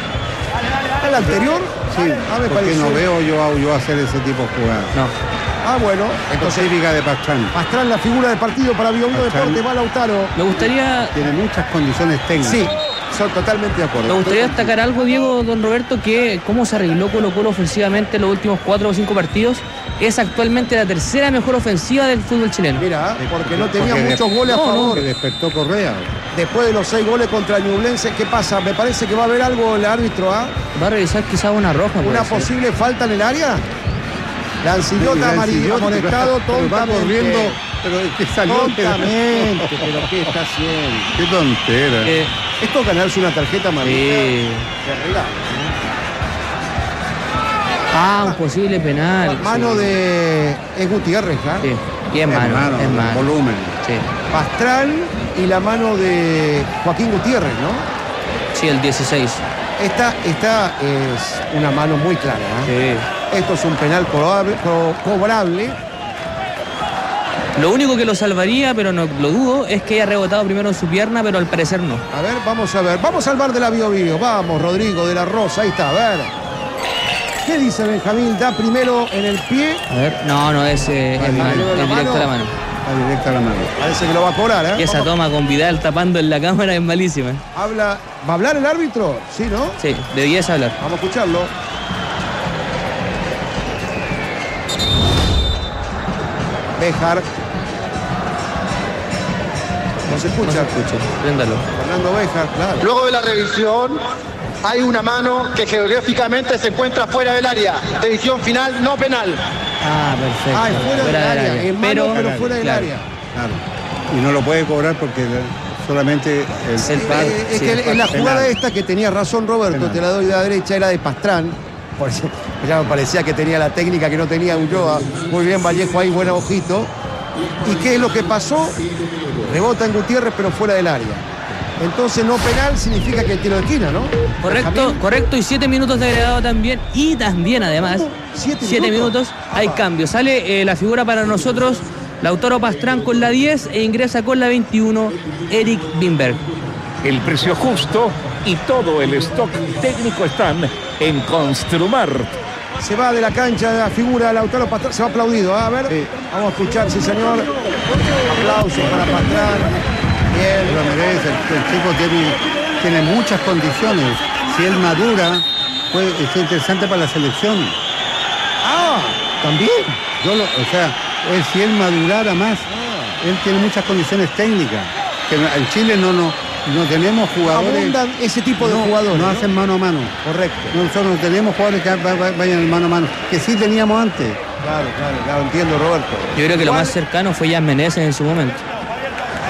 ¿El anterior? Sí, me porque parece. no veo yo hacer ese tipo de jugada. No. Bueno. Entonces, típica de Pastrán. Pastrán, la figura de partido para Bio Deportes. Va Lautaro. Me gustaría... Tiene muchas condiciones técnicas. Sí. Son totalmente de acuerdo. Me gustaría destacar algo, Diego, don Roberto, que cómo se arregló Colo-Colo ofensivamente en los últimos 4 o 5 partidos. Es actualmente la tercera mejor ofensiva del fútbol chileno. Mira, porque no tenía muchos goles a favor. Que despertó Correa. Después de los 6 goles contra Ñublense, ¿qué pasa? Me parece que va a haber algo el árbitro, Va a revisar quizás una roja. ¿Una posible falta en el área? Lancillota amarilla, amonestado tontamente. Va corriendo, pero es que salió. Tontamente, pero ¿qué está haciendo? Qué tontera. Esto ganarse una tarjeta amarilla. Sí. Un posible penal. Mano de Gutiérrez, Sí. Y es mano. Volumen. Sí. Pastrán y la mano de Joaquín Gutiérrez, ¿no? Sí, el 16. Esta es una mano muy clara. Sí. Esto es un penal cobrable. Lo único que lo salvaría, pero no lo dudo, es que haya rebotado primero en su pierna, pero al parecer no. A ver, vamos a ver. Vamos al bar de la Bio. Vamos, Rodrigo de la Rosa. Ahí está, a ver. ¿Qué dice Benjamín? Da primero en el pie. A ver, no, es mano, es directo a la mano. Está directa a la mano. Parece que lo va a cobrar, ¿eh? Y esa toma con Vidal tapando en la cámara es malísima. ¿Va a hablar el árbitro? Sí, ¿no? Sí, debiese hablar. Vamos a escucharlo. Béjar. No se escucha. No se escucha. Préndalo. Fernando Béjar, claro. Luego de la revisión, hay una mano que geográficamente se encuentra fuera del área. Decisión final, no penal. Perfecto. Es fuera del área. Es mano, pero fuera del área. Claro. Y no lo puede cobrar porque solamente el VAR. Es que en la jugada esta que tenía razón Roberto, penal. te la doy de la derecha, era de Pastrán. Por eso ya me parecía que tenía la técnica que no tenía Ulloa. Muy bien, Vallejo ahí, buen ojito. ¿Y qué es lo que pasó? Rebota en Gutiérrez, pero fuera del área. Entonces no penal significa que el tiro de esquina, ¿no? Correcto, y 7 minutos de agregado también. Y también, además, 7 minutos, hay cambio. Sale la figura para nosotros, Lautaro Pastrán con la 10 e ingresa con la 21, Eric Bimberg. El precio justo y todo el stock técnico están en Construmart. Se va de la cancha la figura Lautaro Pastrán. Se va aplaudido, ¿eh? A ver, Sí. vamos a escuchar, sí señor. Aplausos para Pastrán. Bien. Lo merece. El chico tiene muchas condiciones. Si él madura, puede ser interesante para la selección. También. Si él madurara más, él tiene muchas condiciones técnicas. Que en Chile no tenemos jugadores. Abundan ese tipo de jugadores. No hacen mano a mano. Correcto. Nosotros no tenemos jugadores que vayan mano a mano, que sí teníamos antes. Claro, entiendo, Roberto. Yo creo que lo más cercano fue Jan Meneses en su momento.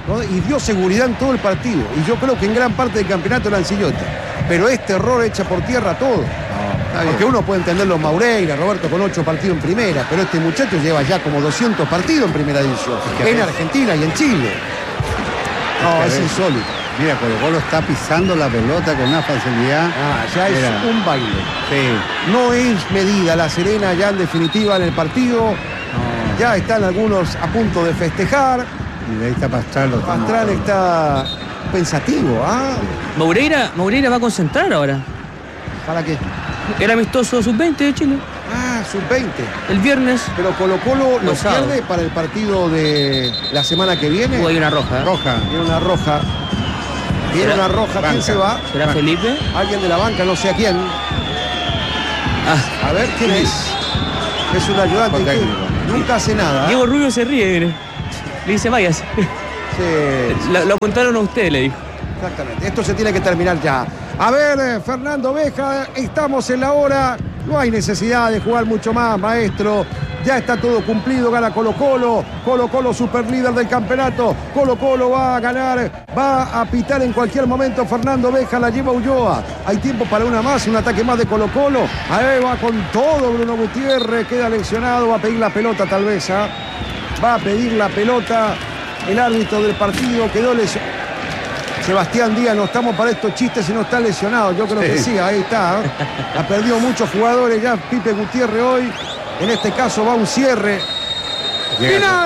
¿no? Y dio seguridad en todo el partido. Y yo creo que en gran parte del campeonato era Ancillota. Pero este error echa por tierra todo. Porque uno puede entenderlo, Maureira, Roberto, con 8 partidos en primera, pero este muchacho lleva ya como 200 partidos en primera división, en Argentina y en Chile. No, es insólito. Mira, Colo-Colo está pisando la pelota con una facilidad. Ya es un baile. Sí. No es medida La Serena ya en definitiva en el partido. No. Ya están algunos a punto de festejar. Y ahí está Pastrán. Pastrán está pensativo. Maureira va a concentrar ahora. ¿Para qué? El amistoso sub-20 de Chile. Sub-20. El viernes. Pero Colo-Colo lo pierde para el partido de la semana que viene. Hay una roja. Viene una roja. Viene una roja. Banca. ¿Quién se va? ¿Será Felipe? Alguien de la banca, no sé a quién. A ver, ¿quién es? Es un ayudante que nunca hace nada. Diego Rubio se ríe, mire. Le dice, váyase. Sí. Lo apuntaron a usted, le dijo. Exactamente. Esto se tiene que terminar ya. A ver, Fernando Beja, estamos en la hora. No hay necesidad de jugar mucho más, maestro. Ya está todo cumplido, gana Colo-Colo. Colo-Colo super líder del campeonato. Colo-Colo va a ganar, va a pitar en cualquier momento. Fernando Beja la lleva Ulloa. Hay tiempo para una más, un ataque más de Colo-Colo. Ahí va con todo Bruno Gutiérrez, queda lesionado, va a pedir la pelota tal vez. Va a pedir la pelota. El árbitro del partido quedó lesionado. Sebastián Díaz, no estamos para estos chistes si no está lesionado. Yo creo que sí, ahí está. Ha perdido muchos jugadores ya Pipe Gutiérrez hoy. En este caso va un cierre. ¡Final!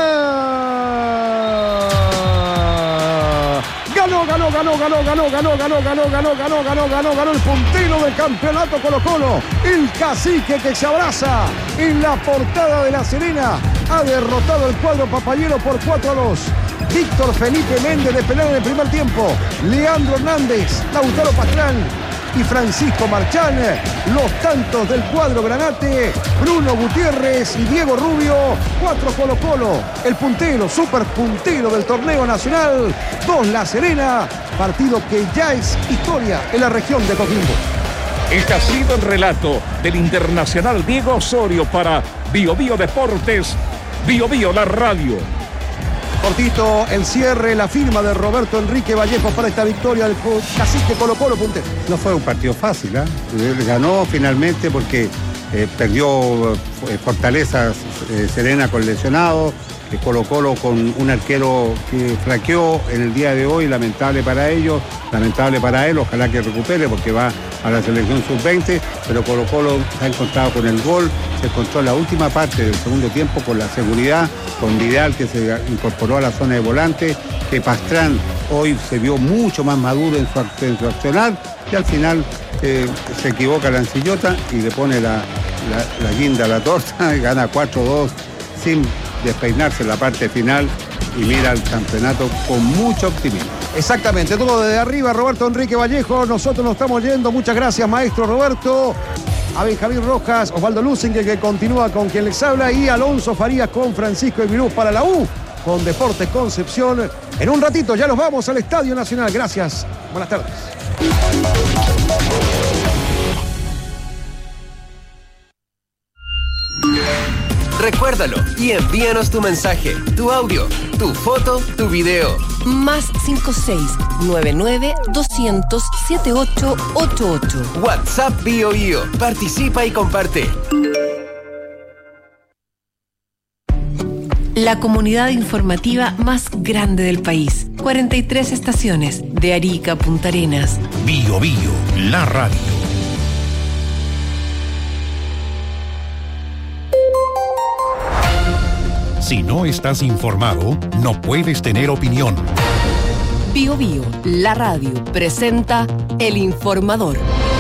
Ganó el puntero del campeonato Colo-Colo. El cacique que se abraza en la portada de La Serena. Ha derrotado el cuadro papayero por 4-2. Víctor Felipe Méndez de penal en el primer tiempo. Leandro Hernández, Lautaro Pastrán y Francisco Marchán. Los tantos del cuadro granate. Bruno Gutiérrez y Diego Rubio. 4 Colo-Colo. El puntero, super puntero del torneo nacional. 2 La Serena. Partido que ya es historia en la región de Coquimbo. Este ha sido el relato del internacional Diego Osorio para Bio Bio Deportes. Bio Bio, la radio. Cortito el cierre, la firma de Roberto Enrique Vallejo para esta victoria del cacique Colo-Colo puntero. No fue un partido fácil, ganó finalmente porque perdió Fortaleza Serena con lesionado, Colo-Colo con un arquero que flaqueó en el día de hoy, lamentable para ellos, lamentable para él, ojalá que recupere porque va a la selección sub-20, pero Colo-Colo se ha encontrado con el gol, se encontró en la última parte del segundo tiempo con la seguridad, con Vidal que se incorporó a la zona de volante, que Pastrán hoy se vio mucho más maduro en su accionar y al final se equivoca la Ancillota y le pone la guinda a la torta y gana 4-2 sin despeinarse en la parte final y mira el campeonato con mucho optimismo. Exactamente, todo desde arriba, Roberto Enrique Vallejo, nosotros nos estamos yendo, muchas gracias maestro Roberto, a Benjamín Rojas, Osvaldo Lusinger que continúa con quien les habla y Alonso Farías con Francisco Eguirú para la U, con Deportes Concepción. En un ratito ya nos vamos al Estadio Nacional, gracias, buenas tardes. Recuérdalo y envíanos tu mensaje, tu audio, tu foto, tu video. Más 56-99-200-7888. WhatsApp Bio Bio. Participa y comparte. La comunidad informativa más grande del país. 43 estaciones, de Arica a Punta Arenas. Bio Bio, la radio. Si no estás informado, no puedes tener opinión. Bio Bio, la radio, presenta El Informador.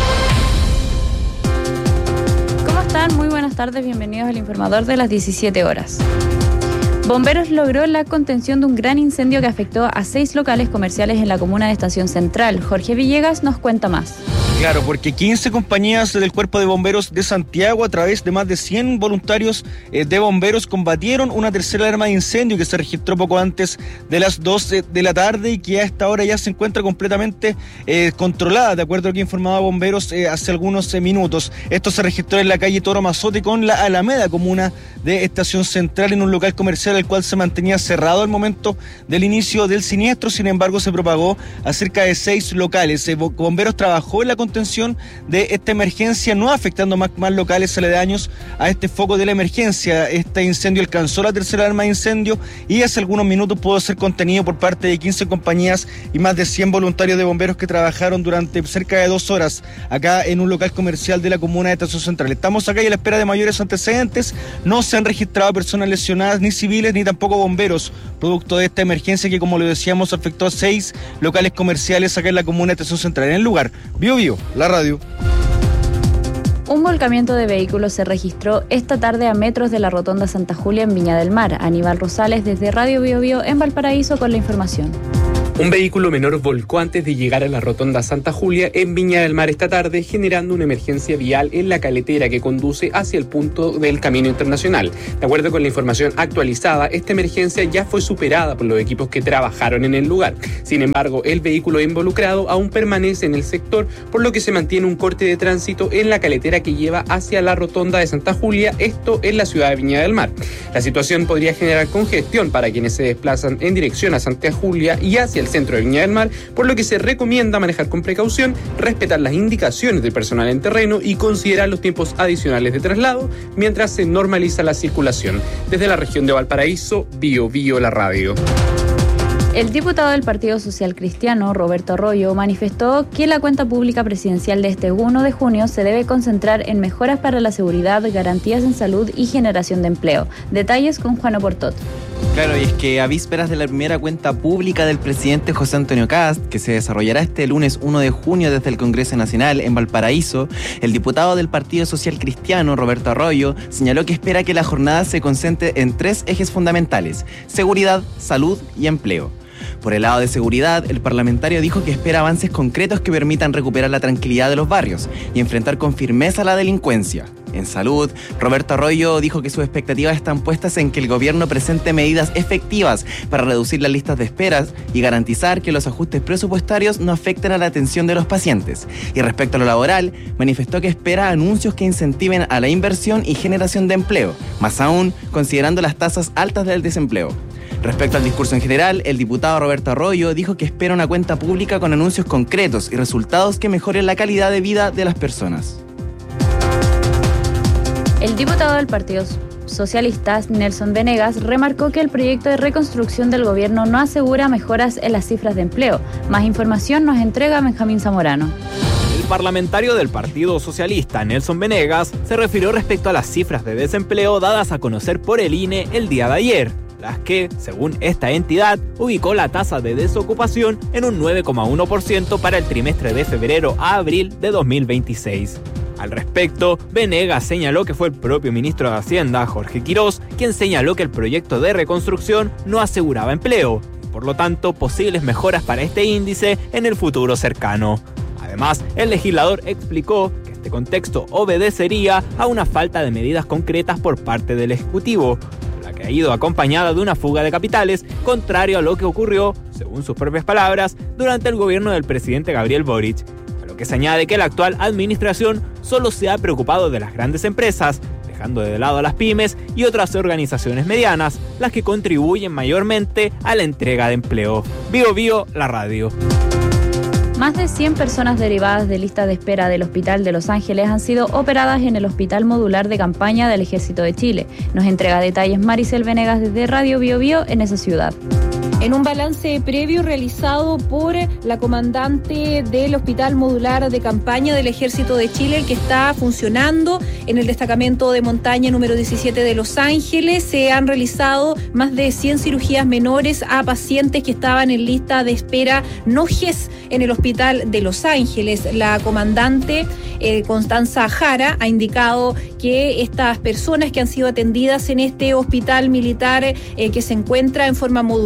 ¿Cómo están? Muy buenas tardes, bienvenidos al Informador de las 17 horas. Bomberos logró la contención de un gran incendio que afectó a 6 locales comerciales en la comuna de Estación Central. Jorge Villegas nos cuenta más. Claro, porque 15 compañías del Cuerpo de Bomberos de Santiago, a través de más de 100 voluntarios de bomberos, combatieron una tercera alarma de incendio que se registró poco antes de las 12 de la tarde y que a esta hora ya se encuentra completamente controlada, de acuerdo a lo que informaba Bomberos hace algunos minutos. Esto se registró en la calle Toro Mazote con la Alameda, comuna de Estación Central, en un local comercial el cual se mantenía cerrado al momento del inicio del siniestro. Sin embargo, se propagó a cerca de 6 locales. Bomberos trabajó en la contención de esta emergencia, no afectando más locales aledaños a este foco de la emergencia. Este incendio alcanzó la tercera alarma de incendio y hace algunos minutos pudo ser contenido por parte de 15 compañías y más de 100 voluntarios de bomberos que trabajaron durante cerca de 2 horas acá en un local comercial de la comuna de Estación Central. Estamos acá y a la espera de mayores antecedentes. No se han registrado personas lesionadas, ni civiles, ni tampoco bomberos, producto de esta emergencia que, como lo decíamos, afectó a 6 locales comerciales acá en la comuna de Estación Central. En el lugar, Bio, la radio. Un volcamiento de vehículos se registró esta tarde a metros de la Rotonda Santa Julia en Viña del Mar. Aníbal Rosales desde Radio Bio en Valparaíso con la información. Un vehículo menor volcó antes de llegar a la Rotonda Santa Julia en Viña del Mar esta tarde, generando una emergencia vial en la caletera que conduce hacia el punto del Camino Internacional. De acuerdo con la información actualizada, esta emergencia ya fue superada por los equipos que trabajaron en el lugar. Sin embargo, el vehículo involucrado aún permanece en el sector, por lo que se mantiene un corte de tránsito en la caletera que lleva hacia la Rotonda de Santa Julia, esto en la ciudad de Viña del Mar. La situación podría generar congestión para quienes se desplazan en dirección a Santa Julia y hacia el centro de Viña del Mar, por lo que se recomienda manejar con precaución, respetar las indicaciones del personal en terreno y considerar los tiempos adicionales de traslado mientras se normaliza la circulación. Desde la región de Valparaíso, Bio la radio. El diputado del Partido Social Cristiano, Roberto Arroyo, manifestó que la cuenta pública presidencial de este 1 de junio se debe concentrar en mejoras para la seguridad, garantías en salud y generación de empleo. Detalles con Juan Oportot. Claro, y es que a vísperas de la primera cuenta pública del presidente José Antonio Kast, que se desarrollará este lunes 1 de junio desde el Congreso Nacional en Valparaíso, el diputado del Partido Social Cristiano, Roberto Arroyo, señaló que espera que la jornada se concentre en 3 ejes fundamentales: seguridad, salud y empleo. Por el lado de seguridad, el parlamentario dijo que espera avances concretos que permitan recuperar la tranquilidad de los barrios y enfrentar con firmeza la delincuencia. En salud, Roberto Arroyo dijo que sus expectativas están puestas en que el gobierno presente medidas efectivas para reducir las listas de esperas y garantizar que los ajustes presupuestarios no afecten a la atención de los pacientes. Y respecto a lo laboral, manifestó que espera anuncios que incentiven a la inversión y generación de empleo, más aún considerando las tasas altas del desempleo. Respecto al discurso en general, el diputado Roberto Arroyo dijo que espera una cuenta pública con anuncios concretos y resultados que mejoren la calidad de vida de las personas. El diputado del Partido Socialista, Nelson Venegas, remarcó que el proyecto de reconstrucción del gobierno no asegura mejoras en las cifras de empleo. Más información nos entrega Benjamín Zamorano. El parlamentario del Partido Socialista, Nelson Venegas, se refirió respecto a las cifras de desempleo dadas a conocer por el INE el día de ayer, las que, según esta entidad, ubicó la tasa de desocupación en un 9,1% para el trimestre de febrero a abril de 2026. Al respecto, Venegas señaló que fue el propio ministro de Hacienda, Jorge Quirós, quien señaló que el proyecto de reconstrucción no aseguraba empleo, y por lo tanto posibles mejoras para este índice en el futuro cercano. Además, el legislador explicó que este contexto obedecería a una falta de medidas concretas por parte del Ejecutivo, la que ha ido acompañada de una fuga de capitales, contrario a lo que ocurrió, según sus propias palabras, durante el gobierno del presidente Gabriel Boric. Que se añade que la actual administración solo se ha preocupado de las grandes empresas, dejando de lado a las pymes y otras organizaciones medianas, las que contribuyen mayormente a la entrega de empleo. Bio, la radio. Más de 100 personas derivadas de lista de espera del Hospital de Los Ángeles han sido operadas en el Hospital Modular de Campaña del Ejército de Chile. Nos entrega detalles Maricel Venegas desde Radio Bio en esa ciudad. En un balance previo realizado por la comandante del Hospital Modular de Campaña del Ejército de Chile, el que está funcionando en el destacamento de montaña número 17 de Los Ángeles, se han realizado más de 100 cirugías menores a pacientes que estaban en lista de espera no GES en el Hospital de Los Ángeles. La comandante Constanza Jara ha indicado que estas personas que han sido atendidas en este hospital militar que se encuentra en forma modular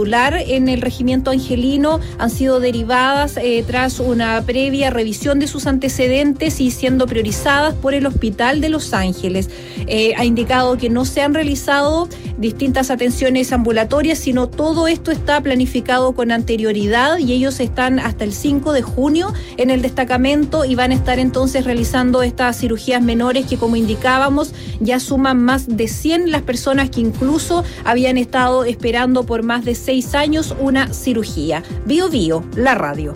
en el regimiento angelino han sido derivadas tras una previa revisión de sus antecedentes y siendo priorizadas por el Hospital de Los Ángeles. Ha indicado que no se han realizado distintas atenciones ambulatorias, sino todo esto está planificado con anterioridad y ellos están hasta el 5 de junio en el destacamento y van a estar entonces realizando estas cirugías menores que, como indicábamos, ya suman más de 100 las personas que incluso habían estado esperando por más de 6 años una cirugía. Bio Bio, la radio.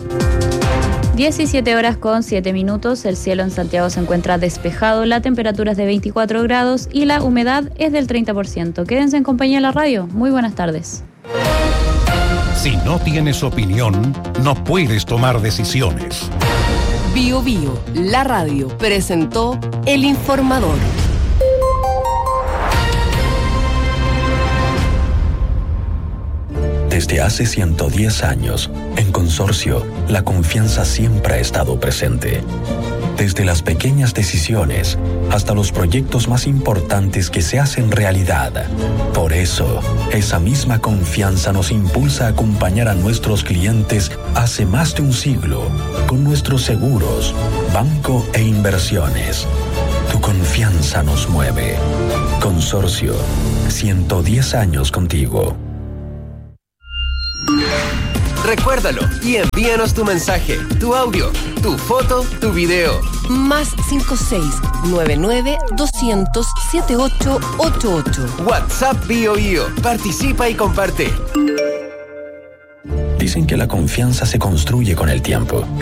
17:07. El cielo en Santiago se encuentra despejado, la temperatura es de 24 grados y la humedad es del 30%. Quédense en compañía de la radio. Muy buenas tardes. Si no tienes opinión, no puedes tomar decisiones. Bio Bio, la radio, presentó El Informador. Desde hace 110 años, en Consorcio, la confianza siempre ha estado presente. Desde las pequeñas decisiones hasta los proyectos más importantes que se hacen realidad. Por eso, esa misma confianza nos impulsa a acompañar a nuestros clientes hace más de un siglo con nuestros seguros, banco e inversiones. Tu confianza nos mueve. Consorcio, 110 años contigo. Recuérdalo y envíanos tu mensaje, tu audio, tu foto, tu video. Más 56-99-200-7888. WhatsApp Bio Bio. Participa y comparte. Dicen que la confianza se construye con el tiempo.